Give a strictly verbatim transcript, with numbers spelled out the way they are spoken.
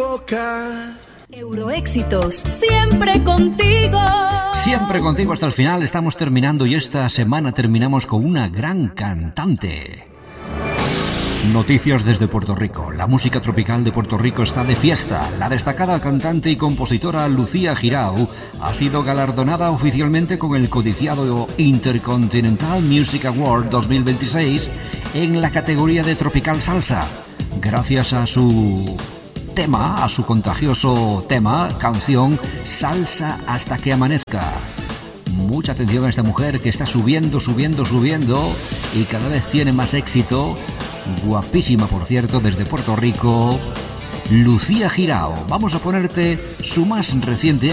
equivocar. Euroéxitos, siempre contigo. Siempre contigo hasta el final. Estamos terminando y esta semana terminamos con una gran cantante. Noticias desde Puerto Rico. La música tropical de Puerto Rico está de fiesta. La destacada cantante y compositora Lucía Girao ha sido galardonada oficialmente con el codiciado Intercontinental Music Award dos mil veintiséis en la categoría de Tropical Salsa, gracias a su tema, a su contagioso tema, canción Salsa hasta que amanezca. Mucha atención a esta mujer que está subiendo, subiendo, subiendo y cada vez tiene más éxito. Guapísima, por cierto, desde Puerto Rico, Lucía Girao. Vamos a ponerte su más reciente